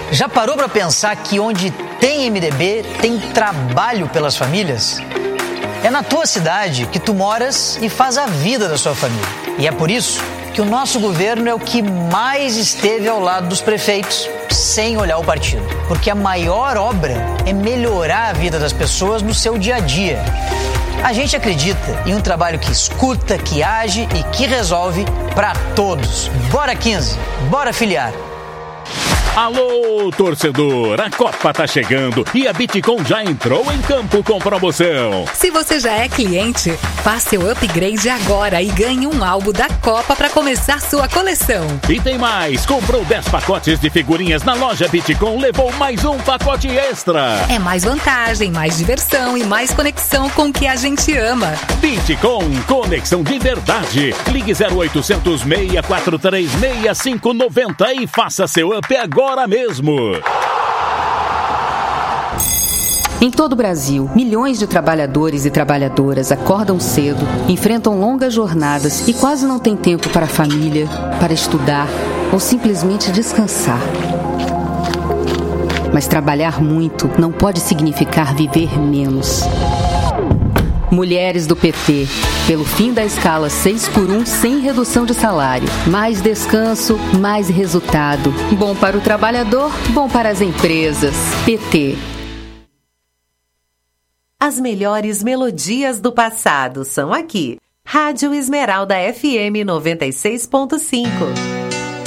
Já parou para pensar que onde tem MDB, tem trabalho pelas famílias? É na tua cidade que tu moras e faz a vida da sua família. E é por isso que o nosso governo é o que mais esteve ao lado dos prefeitos, sem olhar o partido. Porque a maior obra é melhorar a vida das pessoas no seu dia a dia. A gente acredita em um trabalho que escuta, que age e que resolve para todos. Bora 15, bora filiar. Alô, torcedor, a Copa tá chegando e a Bitcom já entrou em campo com promoção. Se você já é cliente, faça seu upgrade agora e ganhe um álbum da Copa para começar sua coleção. E tem mais, comprou 10 pacotes de figurinhas na loja Bitcom, levou mais um pacote extra. É mais vantagem, mais diversão e mais conexão com o que a gente ama. Bitcom, conexão de verdade. Ligue 0800 643 6590 e faça seu up agora mesmo. Em todo o Brasil, milhões de trabalhadores e trabalhadoras acordam cedo, enfrentam longas jornadas e quase não têm tempo para a família, para estudar ou simplesmente descansar. Mas trabalhar muito não pode significar viver menos. Mulheres do PT, pelo fim da escala 6x1 sem redução de salário. Mais descanso, mais resultado. Bom para o trabalhador, bom para as empresas. PT. As melhores melodias do passado são aqui. Rádio Esmeralda FM 96.5.